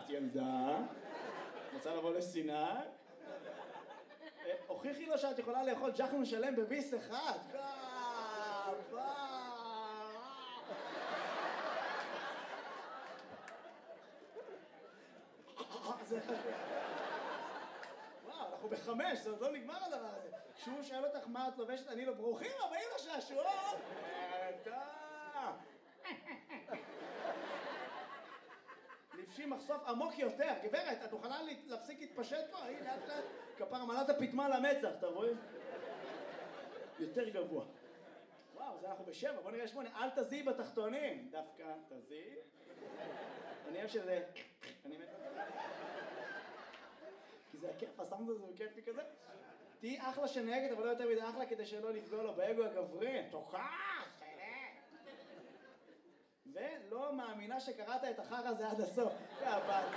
את ילדה? רוצה לבוא לסיני? הוכיחי לו שאת יכולה לאכול ג'חנון שלם בביס אחד. וואו, אנחנו ב5, זה עוד לא נגמר הדבר הזה. כשהוא שואל אותך מה את לובשת, אני לא ברוכים הבאים לשעשועון. לבשים מחשוף עמוק יותר. גברת, את מוכנה להפסיק להתפשט פה? הנה, לאט לאט. כפר מלאת הפטמה למצח, אתה רואה? יותר גבוה. וואו, זה אנחנו ב7, בוא נראה 8. אל תזיעי בתחתונים. דווקא תזיעי. אני אוהב שזה... אני מת על זה. כי זה הכיף, הסאונד הזה הוא כיפי כזה. תהי אחלה שנהגת, אבל לא יותר מדי אחלה כדי שלא לפגוע לו באגו הגברי. תוכח, ולא מאמינה שקראת את החר הזה עד הסוף. יא בת